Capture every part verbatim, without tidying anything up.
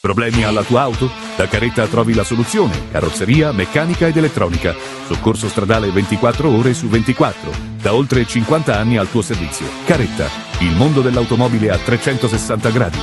Problemi alla tua auto? Da Caretta trovi la soluzione. Carrozzeria, meccanica ed elettronica. Soccorso stradale ventiquattro ore su ventiquattro. Da oltre cinquanta anni al tuo servizio. Caretta, il mondo dell'automobile a trecentosessanta gradi.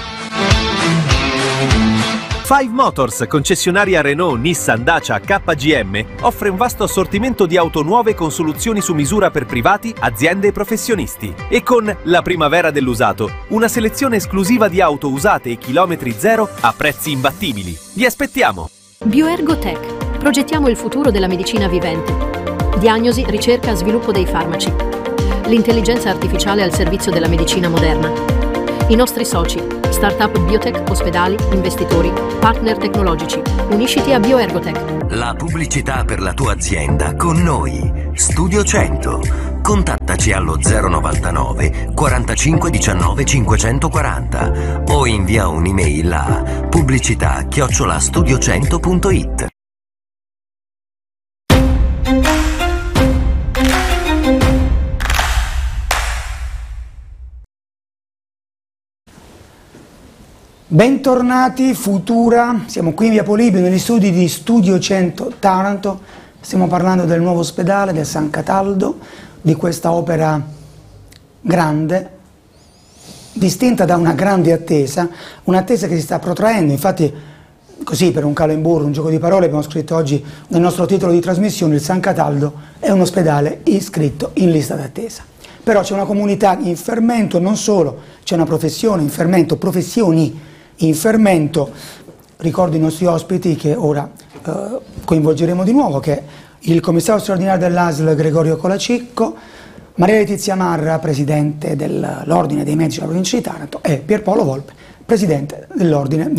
Five Motors, concessionaria Renault, Nissan, Dacia, K G M, offre un vasto assortimento di auto nuove con soluzioni su misura per privati, aziende e professionisti. E con la primavera dell'usato, una selezione esclusiva di auto usate e chilometri zero a prezzi imbattibili. Vi aspettiamo! Bioergotech. Progettiamo il futuro della medicina vivente. Diagnosi, ricerca, sviluppo dei farmaci. L'intelligenza artificiale al servizio della medicina moderna. I nostri soci. Startup biotech, ospedali, investitori, partner tecnologici. Unisciti a Bioergotech. La pubblicità per la tua azienda con noi. Studio cento. Contattaci allo zero novantanove quarantacinque diciannove cinquecentoquaranta o invia un'email a pubblicità chiocciola studiocento punto it. Bentornati, Futura, siamo qui in via Polibio negli studi di Studio cento Taranto, stiamo parlando del nuovo ospedale del San Cataldo, di questa opera grande, distinta da una grande attesa, un'attesa che si sta protraendo, infatti così per un calembour, un gioco di parole abbiamo scritto oggi nel nostro titolo di trasmissione il San Cataldo è un ospedale iscritto in lista d'attesa. Però c'è una comunità in fermento, non solo, c'è una professione in fermento, professioni in fermento, ricordo i nostri ospiti che ora eh, coinvolgeremo di nuovo, che è il commissario straordinario dell'A S L Gregorio Colacicco, Maria Letizia Marra, presidente dell'Ordine dei Medici della provincia di Taranto, e Pierpaolo Volpe, presidente dell'Ordine